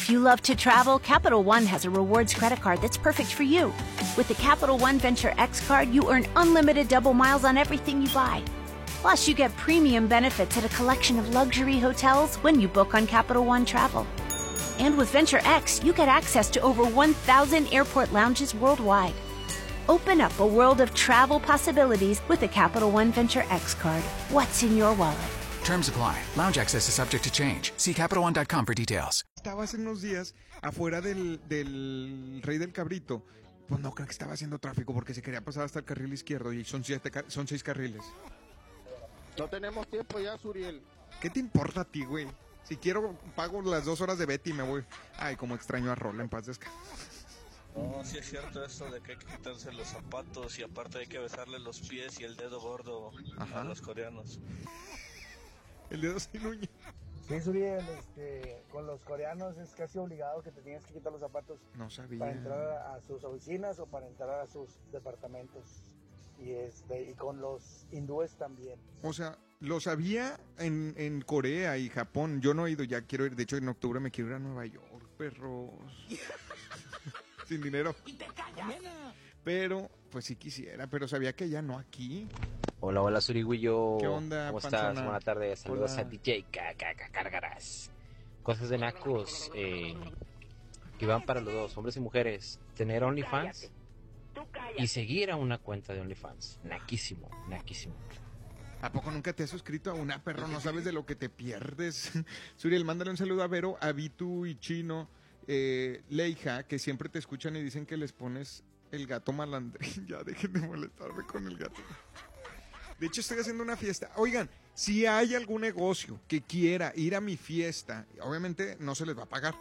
If you love to travel, Capital One has a rewards credit card that's perfect for you. With the Capital One Venture X card, you earn unlimited double miles on everything you buy. Plus, you get premium benefits at a collection of luxury hotels when you book on Capital One Travel. And with Venture X, you get access to over 1,000 airport lounges worldwide. Open up a world of travel possibilities with the Capital One Venture X card. What's in your wallet? Terms apply. Lounge access is subject to change. See CapitalOne.com for details. Estaba hace unos días afuera del Rey del Cabrito. Pues no creo que estaba haciendo tráfico porque se quería pasar hasta el carril izquierdo y son 6 carriles. No tenemos tiempo ya, Suriel. ¿Qué te importa a ti, güey? Si quiero, pago las 2 horas de Betty y me voy. Ay, como extraño a Rola, en paz descanse. No, sí es cierto eso de que hay que quitarse los zapatos y aparte hay que besarle los pies y el dedo gordo a los coreanos. El dedo sin uña. Sí, Suriel, con los coreanos es casi obligado que te tienes que quitar los zapatos. No sabía. Para entrar a sus oficinas o para entrar a sus departamentos. Y con los hindúes también. O sea, lo sabía en Corea y Japón. Yo no he ido, ya quiero ir. De hecho, en octubre me quiero ir a Nueva York, perros. Sin dinero. Y te callas. Pero, pues sí quisiera, pero sabía que ya no aquí. Hola, hola, Surigüillo. ¿Qué onda, ¿Cómo panzona? estás? Buenas tardes. Saludos Hola. a DJ Cargarás. Cosas de nacos que van para los dos, hombres y mujeres. Tener OnlyFans y seguir a una cuenta de OnlyFans. Naquísimo, naquísimo. ¿A poco nunca te has suscrito a una, perro? No sabes de lo que te pierdes. Suriel, mándale un saludo a Vero, a Vitu y Chino, Leija, que siempre te escuchan y dicen que les pones el gato malandrín. Ya dejen de molestarme con el gato. De hecho, estoy haciendo una fiesta. Oigan, si hay algún negocio que quiera ir a mi fiesta, obviamente no se les va a pagar.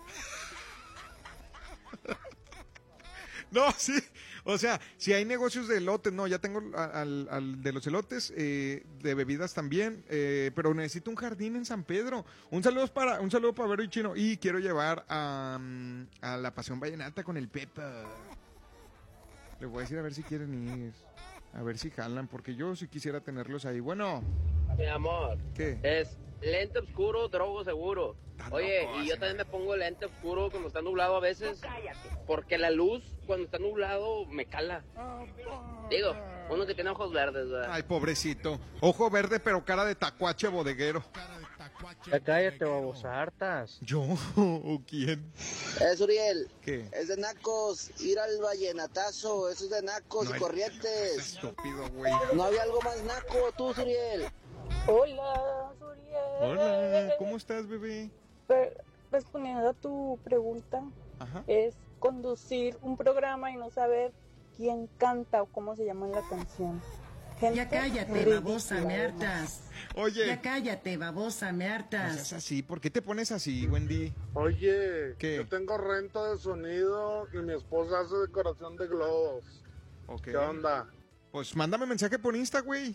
No, sí. O sea, si hay negocios de elotes, no, ya tengo al de los elotes, de bebidas también, pero necesito un jardín en San Pedro. Un saludo para Vero y Chino. Y quiero llevar a la Pasión Vallenata con el Pepa. Le voy a decir a ver si quieren ir. A ver si jalan, porque yo sí quisiera tenerlos ahí. Bueno. Mi amor. ¿Qué? Es lente oscuro, drogo seguro. Oye, y yo también me pongo lente oscuro cuando está nublado a veces. Porque la luz, cuando está nublado, me cala. Digo, uno que tiene ojos verdes, ¿verdad? Ay, pobrecito. Ojo verde, pero cara de tacuache bodeguero. Ya cállate, babosa, hartas. ¿Yo? ¿O quién? Uriel. ¿Qué? Es de nacos ir al vallenatazo. Eso es de nacos No, y corrientes. Estúpido, güey. No había algo más naco, tú, Uriel. Hola, Suriel. Hola, ¿cómo estás, bebé? Respondiendo a tu pregunta, Ajá. es conducir un programa y no saber quién canta o cómo se llama la canción. Ya cállate, ridícula, babosa, me hartas. Oye. Ya cállate, babosa, me No hartas. seas así, ¿por qué te pones así, Wendy? Oye, ¿Qué? yo tengo renta de sonido y mi esposa hace decoración de globos. Ok. ¿Qué onda? Pues mándame mensaje por Insta, güey.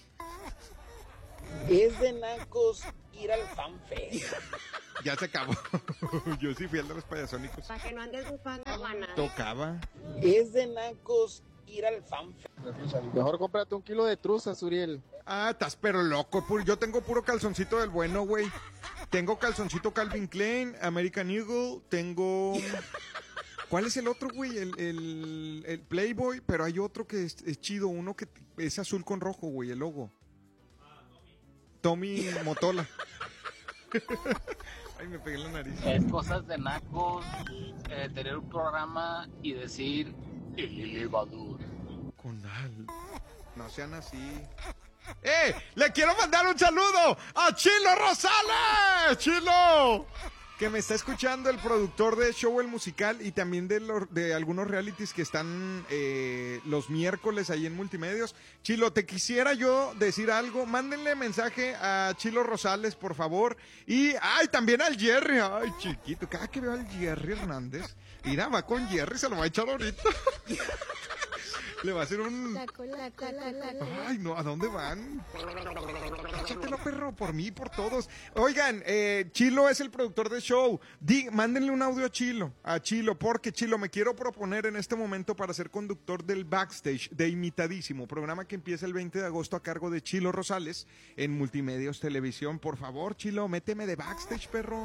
Es de nacos ir al FanFest. Ya se acabó. Yo sí fui al de los payasónicos. Para que no andes bufando, Juana. Tocaba. Es de nacos ir al FanFest. Mejor cómprate 1 kilo de truzas, Uriel. Ah, estás pero loco. Yo tengo puro calzoncito del bueno, güey. Tengo calzoncito Calvin Klein, American Eagle, tengo... ¿Cuál es el otro, güey? El Playboy, pero hay otro que es chido, uno que es azul con rojo, güey, el logo. Tommy Motola. Ay, me pegué en la nariz. Es cosas de nacos, tener un programa y decir el elevador. Conal, no sean así. Le quiero mandar un saludo a Chilo Rosales. ¡Chilo! Que me está escuchando, el productor de Show El Musical y también de algunos realities que están los miércoles ahí en Multimedios. Chilo, te quisiera yo decir algo. Mándenle mensaje a Chilo Rosales, por favor. Y, también al Jerry. Ay, chiquito, cada que veo al Jerry Hernández, mira, va con Jerry, se lo va a echar ahorita. Le va a hacer un... Ay, no, ¿a dónde van? Échatelo, perro, por mí, por todos. Oigan, Chilo es el productor de show. Mándenle un audio a Chilo, porque Chilo, me quiero proponer en este momento para ser conductor del Backstage de Imitadísimo, programa que empieza el 20 de agosto a cargo de Chilo Rosales en Multimedios Televisión. Por favor, Chilo, méteme de Backstage, perro.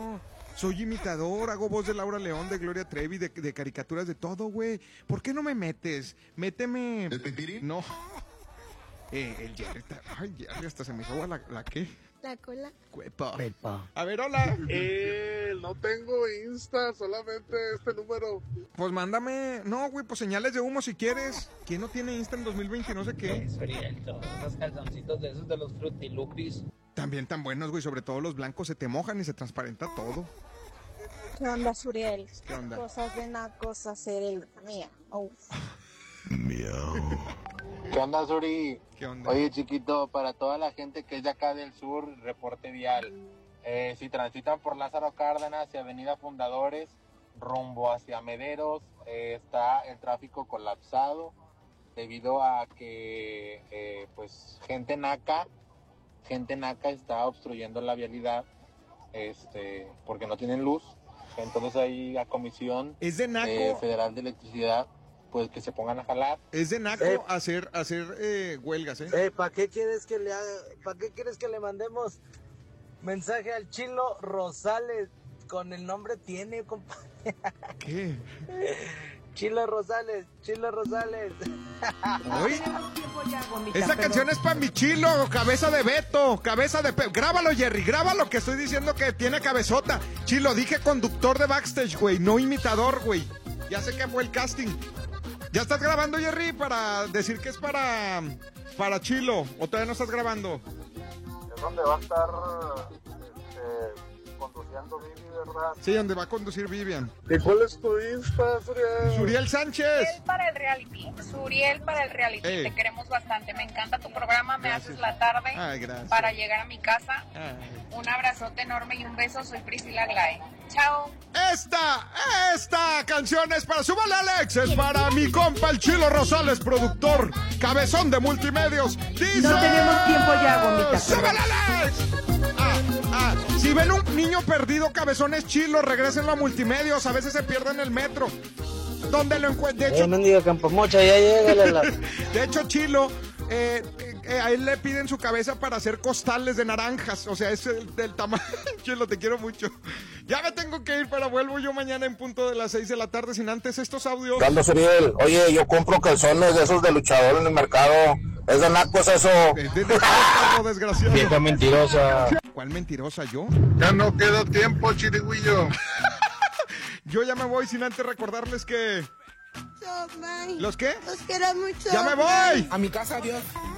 Soy imitador, hago voz de Laura León, de Gloria Trevi, de caricaturas, de todo, güey. ¿Por qué no me metes? Méteme. ¿El pipirín? No. El Jerry. Ay, Jerry, hasta se me hizo agua la ¿qué? La cola. Cuepa. A ver, hola. No tengo Insta, solamente este número. Pues mándame. No, güey, pues señales de humo si quieres. ¿Quién no tiene Insta en 2020? No sé qué. Unos calzoncitos de esos de los Frutilupis. También tan buenos, güey. Sobre todo los blancos se te mojan y se transparenta todo. ¿Qué onda, Suriel? ¿Qué onda? Cosas de nacos hacer el mía. Miau. ¿Qué onda, Suri? ¿Qué onda? Oye, chiquito, para toda la gente que es de acá del sur, reporte vial. Si transitan por Lázaro Cárdenas y Avenida Fundadores, rumbo hacia Mederos, está el tráfico colapsado debido a que, pues, gente naca está obstruyendo la vialidad, porque no tienen luz. Entonces hay la Comisión Federal de Electricidad, pues que se pongan a jalar. Es de naco hacer huelgas, ¿Para qué quieres que le mandemos mensaje al Chilo Rosales? Con el nombre tiene, compadre. ¿Qué? Chilo Rosales. ¿Oye? Esa canción es para mi Chilo, cabeza de Beto, Grábalo, Jerry, grábalo, que estoy diciendo que tiene cabezota. Chilo, dije conductor de backstage, güey, no imitador, güey. Ya sé que fue el casting. ¿Ya estás grabando, Jerry, para decir que es para Chilo? ¿O todavía no estás grabando? Es donde va a estar conduciendo Vivi, ¿verdad? Sí, donde va a conducir Vivian. ¿Y cuál es tu Insta, Suriel? Suriel Sánchez. Suriel para el reality. Suriel para el reality. Te queremos bastante. Me encanta tu programa. Me haces la tarde para llegar a mi casa. Un abrazote enorme y un beso. Soy Priscila Glay. Chao. Esta canción es para súbale, Alex. Es para mi compa el Chilo Rosales, productor, cabezón de multimedios. Dice, no tenemos tiempo ya, gomita. ¡Súbale, Alex! Si ven un niño perdido, cabezones Chilo, regrésenlo a multimedios. A veces se pierde en el metro. ¿Dónde lo encuentran? De hecho, mendiga Campomocha, ya llega. De hecho, Chilo, a él le piden su cabeza para hacer costales de naranjas. O sea, es del tamaño. Chilo, te quiero mucho. Ya me tengo que ir, pero vuelvo yo mañana en punto de las 6 de la tarde. Sin antes estos audios. Carlos Uriel, oye, yo compro calzones de esos de luchador en el mercado. Es de nacos eso. Es de nacos, desgraciado. Vieja mentirosa. ¿Cuál mentirosa, yo? Ya no queda tiempo, chirigüillo. Yo ya me voy sin antes recordarles que... ¿Los qué? Los quiero mucho. ¡Ya me voy! A mi casa, adiós.